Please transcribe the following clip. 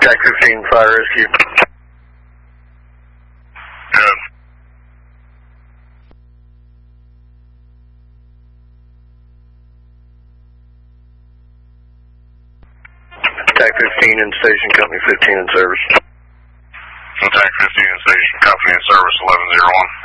TAC 15, fire rescue. Good. TAC 15 in station, company 15 in service. TAC 15 in station, company in service 1101.